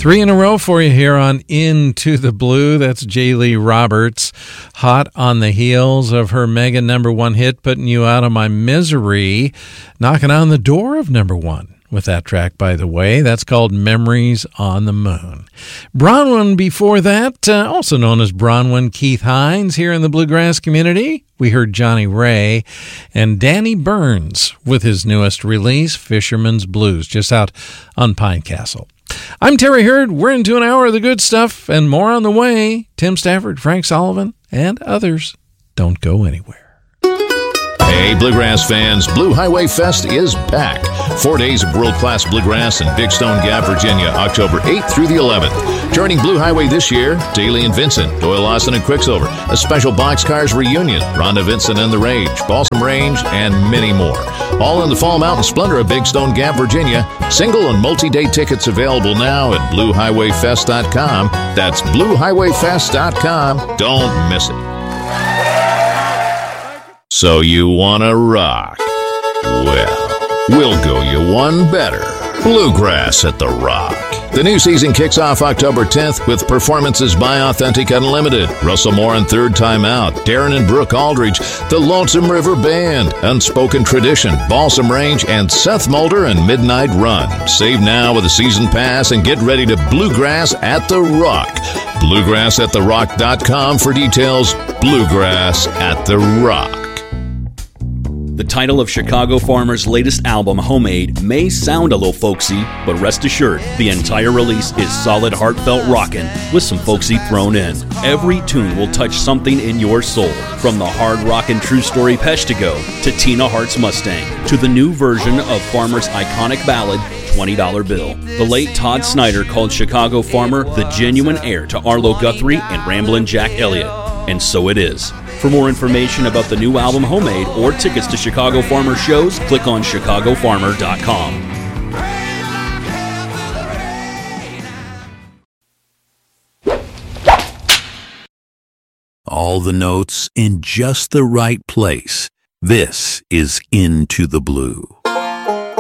Three in a row for you here on Into the Blue. That's Jaylee Roberts, hot on the heels of her mega number one hit, Putting You Out of My Misery, knocking on the door of number one with that track, by the way. That's called Memories on the Moon. Bronwyn before that, also known as Bronwyn Keith Hines here in the bluegrass community. We heard Johnny Ray and Danny Burns with his newest release, Fisherman's Blues, just out on Pine Castle. I'm Terry Hurd. We're into an hour of the good stuff and more on the way. Tim Stafford, Frank Sullivan, and others. Don't go anywhere. Hey, bluegrass fans, Blue Highway Fest is back. 4 days of world-class bluegrass in Big Stone Gap, Virginia, October 8th through the 11th. Joining Blue Highway this year, Daly and Vincent, Doyle Lawson and Quicksilver, a special Boxcars reunion, Rhonda Vincent and the Rage, Balsam Range, and many more. All in the Fall Mountain Splendor of Big Stone Gap, Virginia. Single and multi-day tickets available now at BlueHighwayFest.com. That's BlueHighwayFest.com. Don't miss it. So you want to rock? Well, we'll go you one better. Bluegrass at the Rock. The new season kicks off October 10th with performances by Authentic Unlimited, Russell Moore and Third Time Out, Darren and Brooke Aldridge, the Lonesome River Band, Unspoken Tradition, Balsam Range, and Seth Mulder and Midnight Run. Save now with a season pass and get ready to Bluegrass at the Rock. BluegrassAtTheRock.com for details. Bluegrass at the Rock. The title of Chicago Farmer's latest album, Homemade, may sound a little folksy, but rest assured, the entire release is solid, heartfelt rockin' with some folksy thrown in. Every tune will touch something in your soul, from the hard rockin' True Story Peshtigo to Tina Hart's Mustang, to the new version of Farmer's iconic ballad, $20 Bill. The late Todd Snyder called Chicago Farmer the genuine heir to Arlo Guthrie and Ramblin' Jack Elliott, and so it is. For more information about the new album Homemade or tickets to Chicago Farmer shows, click on chicagofarmer.com. All the notes in just the right place. This is Into the Blue.